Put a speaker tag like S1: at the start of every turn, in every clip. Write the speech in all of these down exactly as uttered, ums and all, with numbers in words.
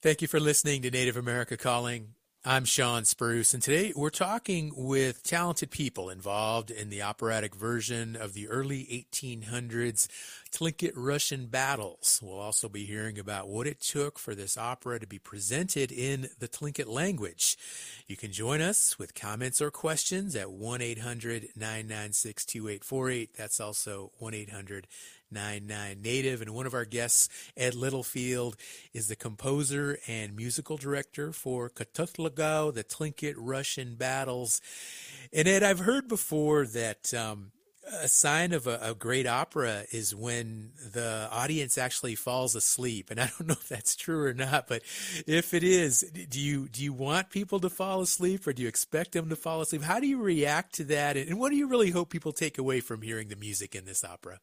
S1: Thank you for listening to Native America Calling. I'm Sean Spruce, and today we're talking with talented people involved in the operatic version of the early eighteen hundreds Tlingit Russian battles. We'll also be hearing about what it took for this opera to be presented in the Tlingit language. You can join us with comments or questions at one eight hundred nine nine six two eight four eight. That's also one eight hundred nine nine Native. And one of our guests, Ed Littlefield, is the composer and musical director for Katutlagao, the Tlingit Russian battles. And Ed, I've heard before that um, a sign of a, a great opera is when the audience actually falls asleep. And I don't know if that's true or not, but if it is, do you do you want people to fall asleep, or do you expect them to fall asleep? How do you react to that? And what do you really hope people take away from hearing the music in this opera?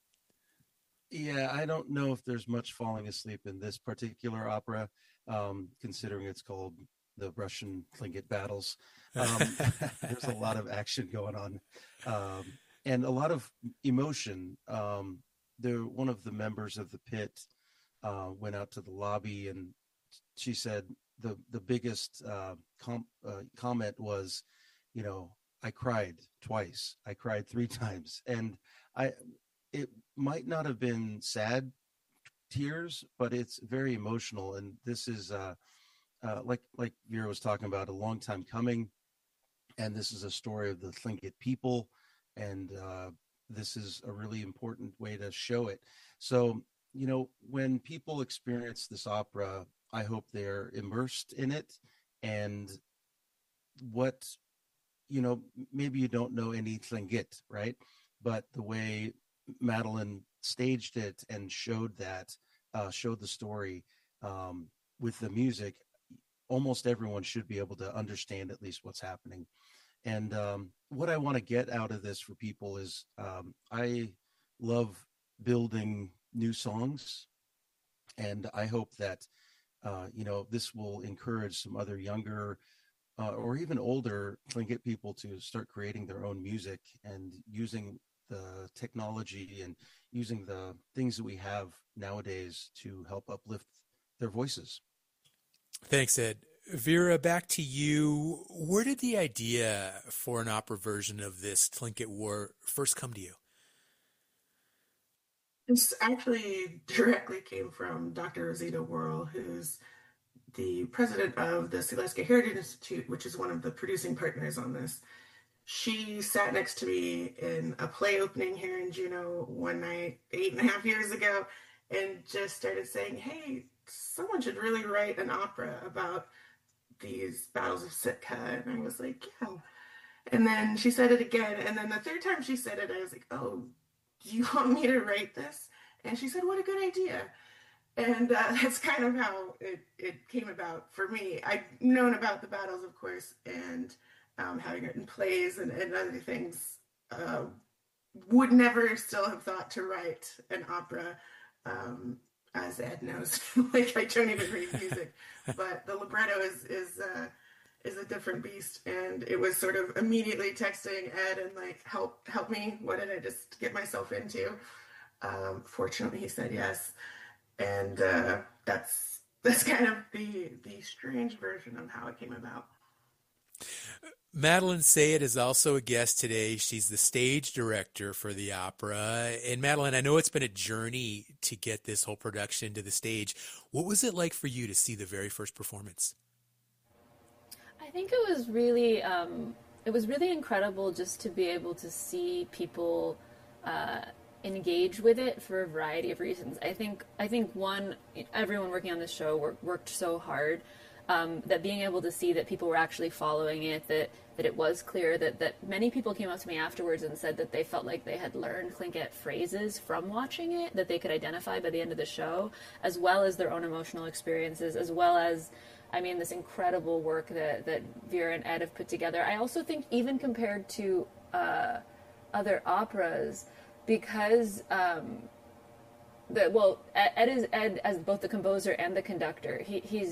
S2: Yeah, I don't know if there's much falling asleep in this particular opera, um, considering it's called the Russian Tlingit battles. Um, there's a lot of action going on, um, and a lot of emotion. Um, there, one of the members of the pit uh, went out to the lobby, and she said the the biggest uh, com- uh, comment was, you know, I cried twice, I cried three times, and I. It might not have been sad tears, but it's very emotional. And this is uh, uh, like like Vera was talking about, a long time coming. And this is a story of the Tlingit people. And uh, this is a really important way to show it. So, you know, when people experience this opera, I hope they're immersed in it. And what, you know, maybe you don't know any Tlingit, right? But the way Madeline staged it and showed that, uh, showed the story um, with the music, almost everyone should be able to understand at least what's happening. And um, what I want to get out of this for people is um, I love building new songs. And I hope that, uh, you know, this will encourage some other younger uh, or even older Tlingit people to start creating their own music and using the technology and using the things that we have nowadays to help uplift their voices.
S1: Thanks, Ed. Vera, back to you. Where did the idea for an opera version of this Tlingit War first come to you?
S3: This actually directly came from Doctor Rosita Worrell, who's the president of the Sileska Heritage Institute, which is one of the producing partners on this. She sat next to me in a play opening here in Juneau one night, eight and a half years ago, and just started saying, hey, someone should really write an opera about these battles of Sitka. And I was like, yeah. And then she said it again. And then the third time she said it, I was like, oh, do you want me to write this? And she said, what a good idea. And uh, that's kind of how it, it came about for me. I'd known about the battles, of course, and Um, having written plays and, and other things, uh, would never still have thought to write an opera, um, as Ed knows. Like, I don't even read music, but the libretto is is uh, is a different beast. And it was sort of immediately texting Ed and like, help help me. What did I just get myself into? Um, fortunately, he said yes, and uh, that's that's kind of the the strange version of how it came about.
S1: Madeline Sayed is also a guest today. She's the stage director for the opera. And Madeline, I know it's been a journey to get this whole production to the stage. What was it like for you to see the very first performance?
S4: I think it was really, um, it was really incredible just to be able to see people uh, engage with it for a variety of reasons. I think, I think one, everyone working on this show worked, worked so hard. Um, that being able to see that people were actually following it, that, that it was clear, that, that many people came up to me afterwards and said that they felt like they had learned Tlingit phrases from watching it, that they could identify by the end of the show, as well as their own emotional experiences, as well as, I mean, this incredible work that, that Vera and Ed have put together. I also think even compared to uh, other operas, because... Um, The, well, Ed is Ed as both the composer and the conductor. He, he's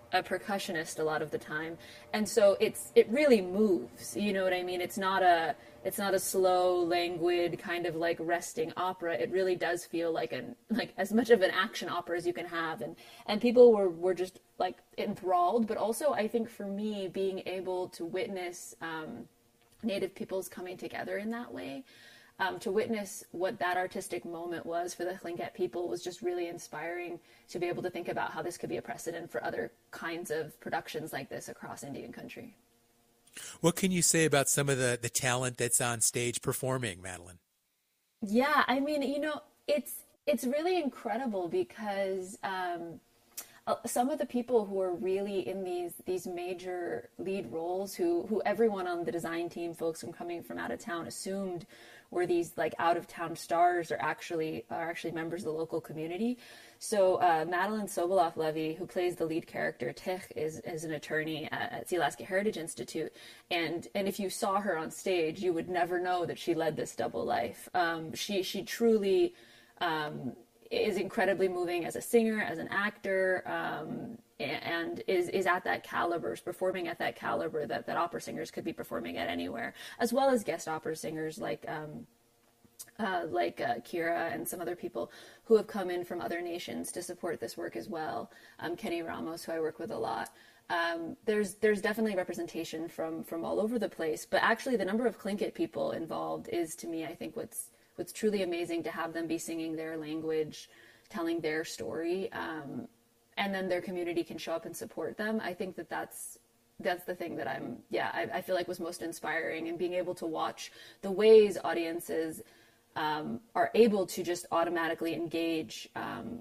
S4: a percussionist a lot of the time, and so it's it really moves. You know what I mean? It's not a it's not a slow, languid kind of like resting opera. It really does feel like an like as much of an action opera as you can have, and and people were were just like enthralled. But also, I think for me, being able to witness um, Native peoples coming together in that way. Um, to witness what that artistic moment was for the Tlingit people was just really inspiring to be able to think about how this could be a precedent for other kinds of productions like this across Indian country.
S1: What can you say about some of the, the talent that's on stage performing, Madeline?
S4: Yeah, I mean, you know, it's it's really incredible because um, some of the people who are really in these these major lead roles, who who everyone on the design team, folks from coming from out of town, assumed were these like out of town stars, are actually are actually members of the local community. So uh, Madeline Sobolov Levy, who plays the lead character Tich, is is an attorney at, at Silaska Heritage Institute, and and if you saw her on stage, you would never know that she led this double life. Um, she she truly um, is incredibly moving as a singer, as an actor. Um, and is is at that caliber, is performing at that caliber that, that opera singers could be performing at anywhere, as well as guest opera singers like um, uh, like uh, Kira and some other people who have come in from other nations to support this work as well. Um, Kenny Ramos, who I work with a lot. Um, there's there's definitely representation from from all over the place, but actually the number of Tlingit people involved is, to me, I think what's what's truly amazing, to have them be singing their language, telling their story. Um, and then their community can show up and support them. I think that that's, that's the thing that I'm, yeah, I, I feel like was most inspiring, and being able to watch the ways audiences um, are able to just automatically engage um,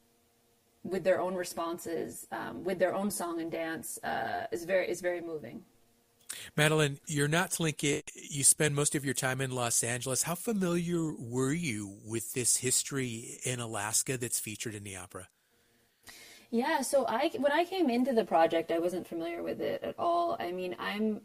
S4: with their own responses, um, with their own song and dance uh, is very, is very moving.
S1: Madeline, you're not Tlingit. You spend most of your time in Los Angeles. How familiar were you with this history in Alaska that's featured in the opera?
S4: Yeah, so I when I came into the project, I wasn't familiar with it at all. I mean, I'm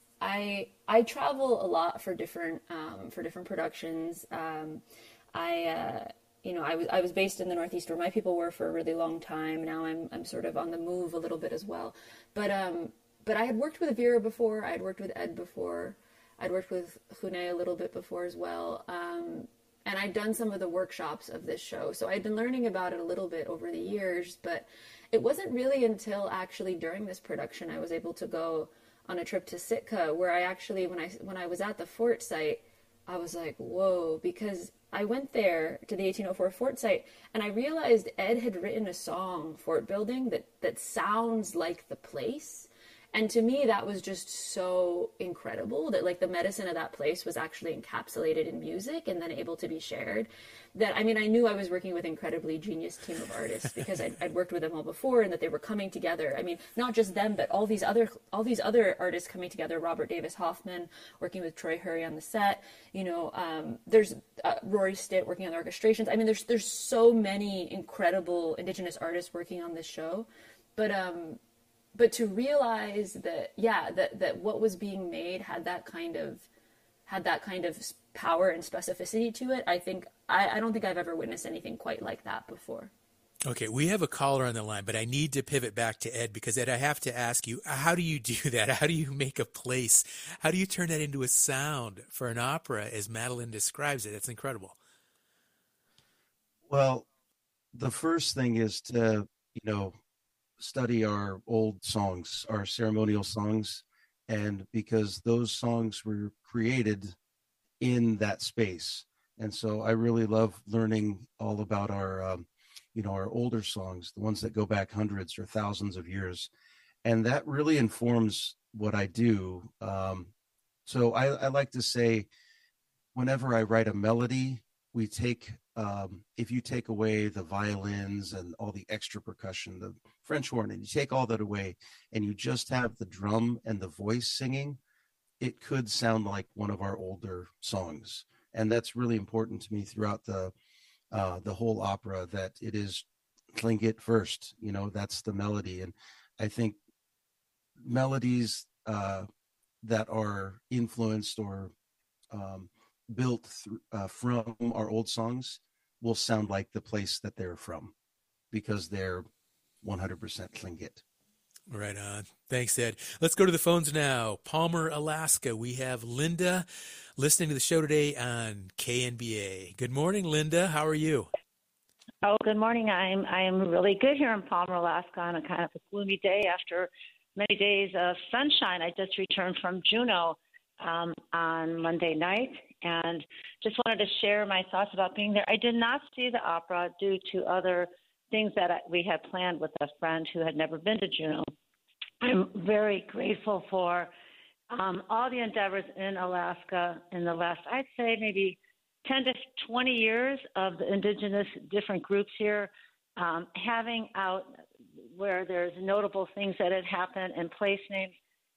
S4: I I travel a lot for different um, for different productions. Um, I uh, you know I was I was based in the Northeast, where my people were for a really long time. Now I'm I'm sort of on the move a little bit as well. But um but I had worked with Vera before. I had worked with Ed before. I'd worked with Hune a little bit before as well. Um, And I'd done some of the workshops of this show. So I'd been learning about it a little bit over the years, but it wasn't really until actually during this production I was able to go on a trip to Sitka, where I actually, when I, when I was at the fort site, I was like, whoa, because I went there to the eighteen oh four fort site and I realized Ed had written a song, Fort Building, that, that sounds like the place. And to me, that was just so incredible, that like the medicine of that place was actually encapsulated in music and then able to be shared. That, I mean, I knew I was working with an incredibly genius team of artists because I'd, I'd worked with them all before, and that they were coming together. I mean, not just them, but all these other all these other artists coming together. Robert Davis Hoffman working with Troy Hurry on the set. You know, um, there's uh, Rory Stitt working on the orchestrations. I mean, there's there's so many incredible Indigenous artists working on this show, but um. But to realize that, yeah, that, that what was being made had that kind of had that kind of power and specificity to it, I think I, I don't think I've ever witnessed anything quite like that before.
S1: Okay, we have a caller on the line, but I need to pivot back to Ed, because Ed, I have to ask you, how do you do that? How do you make a place? How do you turn that into a sound for an opera as Madeline describes it? It's incredible.
S2: Well, the first thing is to, you know, study our old songs, our ceremonial songs, and because those songs were created in that space. And so I really love learning all about our, um, you know, our older songs, the ones that go back hundreds or thousands of years. And that really informs what I do. Um, so I, I like to say, whenever I write a melody, we take, um, if you take away the violins and all the extra percussion, the French horn, and you take all that away and you just have the drum and the voice singing, it could sound like one of our older songs. And that's really important to me throughout the uh, the whole opera, that it is Tlingit first, you know, that's the melody. And I think melodies uh, that are influenced or um, built th- uh, from our old songs will sound like the place that they're from, because they're one hundred percent Tlingit.
S1: Right on. Thanks, Ed. Let's go to the phones now. Palmer, Alaska. We have Linda listening to the show today on K N B A. Good morning, Linda. How are you?
S5: Oh, good morning. I'm I'm really good here in Palmer, Alaska, on a kind of a gloomy day after many days of sunshine. I just returned from Juneau um, on Monday night, and just wanted to share my thoughts about being there. I did not see the opera due to other things that I, we had planned with a friend who had never been to Juneau. I'm very grateful for um, all the endeavors in Alaska in the last, I'd say, maybe ten to twenty years of the indigenous different groups here, um, having out where there's notable things that had happened and place names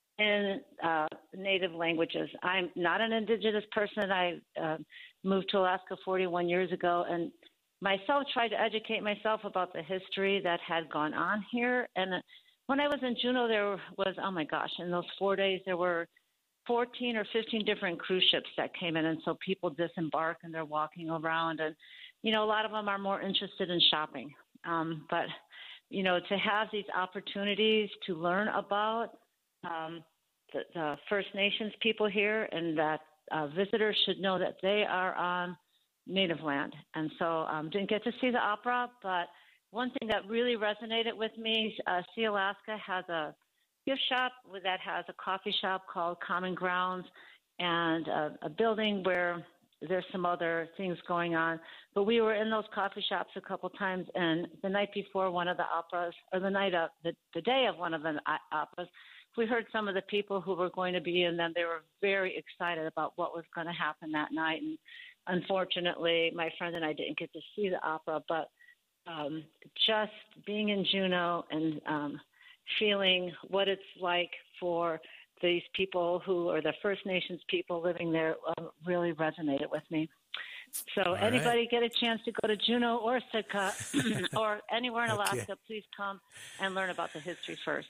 S5: in uh, native languages. I'm not an indigenous person. I uh, moved to Alaska forty-one years ago, and myself tried to educate myself about the history that had gone on here. And when I was in Juneau, there was, oh my gosh, in those four days, there were fourteen or fifteen different cruise ships that came in. And so people disembark and they're walking around. And, you know, a lot of them are more interested in shopping. Um, but, you know, to have these opportunities to learn about um, the, the First Nations people here, and that uh, visitors should know that they are on native land. And so um, didn't get to see the opera, but one thing that really resonated with me, uh, See Alaska has a gift shop that has a coffee shop called Common Grounds, and a, a building where there's some other things going on. But we were in those coffee shops a couple times, and the night before one of the operas, or the night of the, the day of one of the operas, we heard some of the people who were going to be in them. They were very excited about what was going to happen that night. And unfortunately, my friend and I didn't get to see the opera, but um, just being in Juneau and um, feeling what it's like for these people who are the First Nations people living there uh, really resonated with me. So All anybody right. get a chance to go to Juneau or Sitka or anywhere in Alaska, okay. please come and learn about the history first.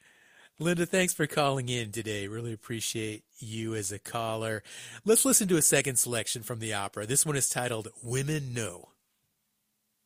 S1: Linda, thanks for calling in today. Really appreciate you as a caller. Let's listen to a second selection from the opera. This one is titled Women Know.